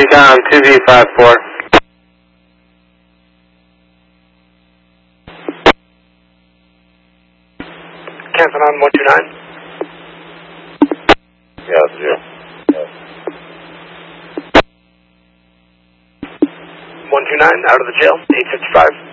Recon 2B54. Cancel on 129. Yeah, 0. 129 out of the jail, 855.